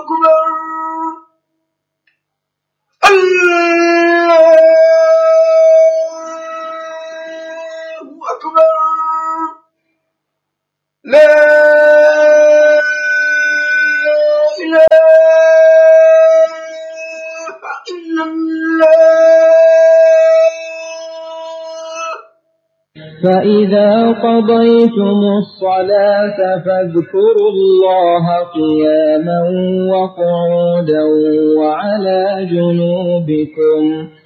فإذا قضيتم الصلاة فاذكروا الله قياما وقعودا وعلى جنوبكم